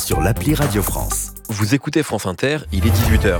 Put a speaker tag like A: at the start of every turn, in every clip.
A: sur l'appli Radio France.
B: Vous écoutez France Inter, il est 18h.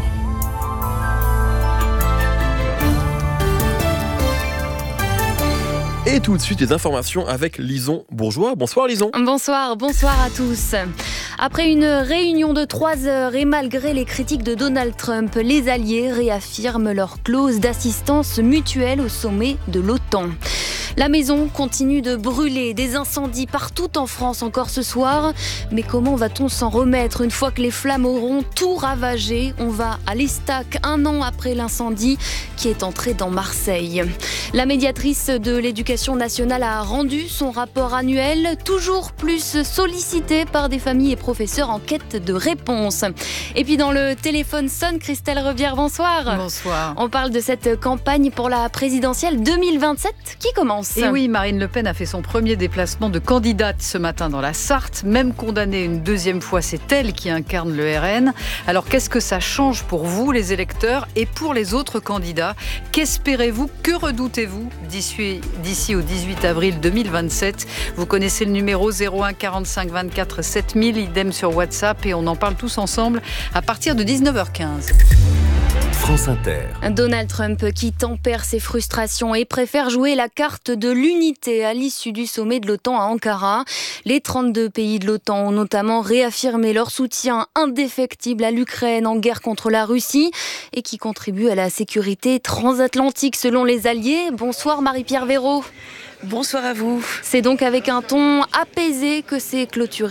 B: Et tout de suite, les informations avec Lison Bourgeois. Bonsoir Lison.
C: Bonsoir à tous. Après une réunion de 3 heures et malgré les critiques de Donald Trump, les alliés réaffirment leur clause d'assistance mutuelle au sommet de l'OTAN. La maison continue de brûler, des incendies partout en France encore ce soir. Mais comment va-t-on s'en remettre une fois que les flammes auront tout ravagé ? On va à l'Estac 1 an après l'incendie qui est entré dans Marseille. La médiatrice de l'Éducation nationale a rendu son rapport annuel, toujours plus sollicité par des familles et professeurs en quête de réponses. Et puis dans le téléphone sonne, Christelle Revière, bonsoir.
D: Bonsoir.
C: On parle de cette campagne pour la présidentielle 2027 qui commence.
D: Et oui, Marine Le Pen a fait son premier déplacement de candidate ce matin dans la Sarthe. Même condamnée une deuxième fois, c'est elle qui incarne le RN. Alors qu'est-ce que ça change pour vous, les électeurs, et pour les autres candidats ? Qu'espérez-vous, que redoutez-vous d'ici au 18 avril 2027 ? Vous connaissez le numéro 01 45 24 7000, idem sur WhatsApp, et on en parle tous ensemble à partir de 19h15.
A: France Inter.
C: Donald Trump qui tempère ses frustrations et préfère jouer la carte de l'unité à l'issue du sommet de l'OTAN à Ankara. Les 32 pays de l'OTAN ont notamment réaffirmé leur soutien indéfectible à l'Ukraine en guerre contre la Russie et qui contribue à la sécurité transatlantique selon les alliés. Bonsoir Marie-Pierre Véraud.
E: Bonsoir à vous.
C: C'est donc avec un ton apaisé que s'est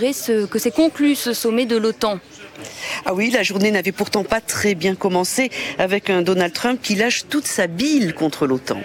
C: conclu ce sommet de l'OTAN.
E: Ah oui, la journée n'avait pourtant pas très bien commencé avec un Donald Trump qui lâche toute sa bile contre l'OTAN.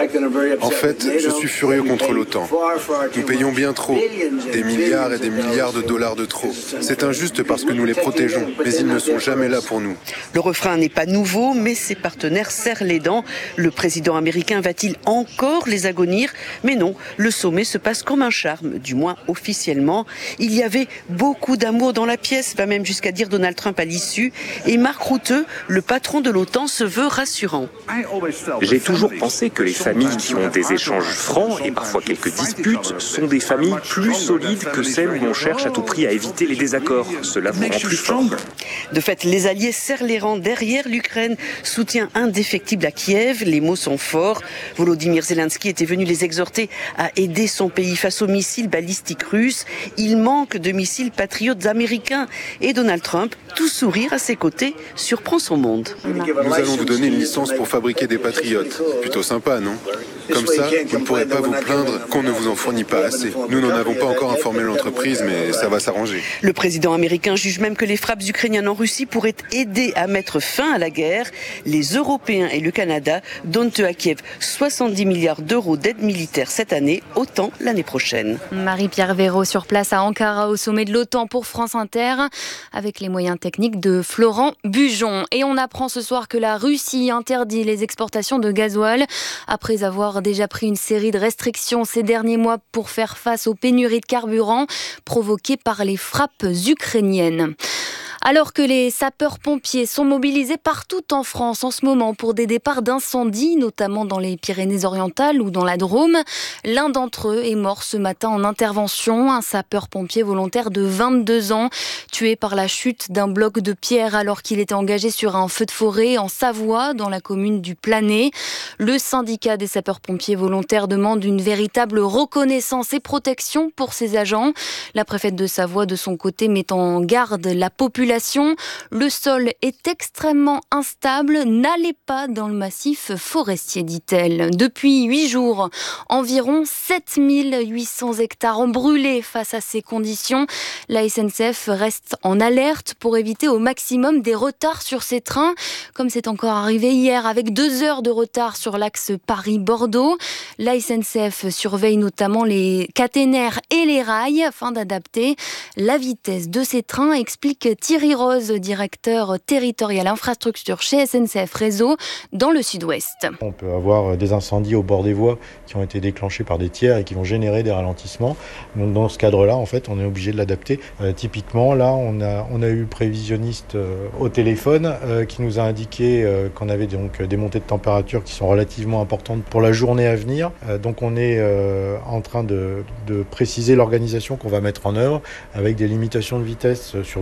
F: En fait, je suis furieux contre l'OTAN. Nous payons bien trop, des milliards et des milliards de dollars de trop. C'est injuste parce que nous les protégeons, mais ils ne sont jamais là pour nous.
E: Le refrain n'est pas nouveau, mais ses partenaires serrent les dents. Le président américain va-t-il encore les agonir ? Mais non, le sommet se passe comme un charme, du moins officiellement. Il y avait beaucoup d'amour dans la pièce, va même jusqu'à dire Donald Trump à l'issue, et Mark Rutte, le patron de l'OTAN, se veut rassurant.
G: J'ai toujours pensé que les familles qui ont des échanges francs et parfois quelques disputes sont des familles plus solides que celles où on cherche à tout prix à éviter les désaccords. Cela vous rend plus fort.
E: De fait, les alliés serrent les rangs derrière l'Ukraine, soutien indéfectible à Kiev, les mots sont forts. Volodymyr Zelensky était venu les exhorter à aider son pays face aux missiles balistiques russes. Il manque de missiles patriotes américains et Donald Trump, tout sourire à ses côtés, surprend son monde.
F: Nous allons vous donner une licence pour fabriquer des patriotes. Plutôt sympa, non ? Comme ça, vous ne pourrez pas vous plaindre qu'on ne vous en fournit pas assez. Nous n'en avons pas encore informé l'entreprise, mais ça va s'arranger.
E: Le président américain juge même que les frappes ukrainiennes en Russie pourraient aider à mettre fin à la guerre. Les Européens et le Canada donnent à Kiev 70 milliards d'euros d'aide militaire cette année, autant l'année prochaine.
C: Marie-Pierre Véraud sur place à Ankara au sommet de l'OTAN pour France Inter, avec les moyens techniques de Florent Bujon. Et on apprend ce soir que la Russie interdit les exportations de gasoil après avoir déjà pris une série de restrictions ces derniers mois pour faire face aux pénuries de carburant provoquées par les frappes ukrainiennes. Alors que les sapeurs-pompiers sont mobilisés partout en France en ce moment pour des départs d'incendie, notamment dans les Pyrénées-Orientales ou dans la Drôme, l'un d'entre eux est mort ce matin en intervention, un sapeur-pompier volontaire de 22 ans, tué par la chute d'un bloc de pierre alors qu'il était engagé sur un feu de forêt en Savoie, dans la commune du Planay. Le syndicat des sapeurs-pompiers volontaires demande une véritable reconnaissance et protection pour ces agents. La préfète de Savoie, de son côté, met en garde la population. Le sol est extrêmement instable, n'allez pas dans le massif forestier, dit-elle. Depuis 8 jours, environ 7800 hectares ont brûlé face à ces conditions. La SNCF reste en alerte pour éviter au maximum des retards sur ses trains, comme c'est encore arrivé hier avec 2 heures de retard sur l'axe Paris-Bordeaux. La SNCF surveille notamment les caténaires et les rails afin d'adapter la vitesse de ces trains, explique Thierry Rose, directeur territorial infrastructure chez SNCF Réseau dans le sud-ouest.
H: On peut avoir des incendies au bord des voies qui ont été déclenchés par des tiers et qui vont générer des ralentissements. Donc dans ce cadre-là, en fait, on est obligé de l'adapter. Typiquement, là, on a eu le prévisionniste au téléphone qui nous a indiqué qu'on avait donc des montées de température qui sont relativement importantes pour la journée à venir. Donc on est en train de préciser l'organisation qu'on va mettre en œuvre avec des limitations de vitesse sur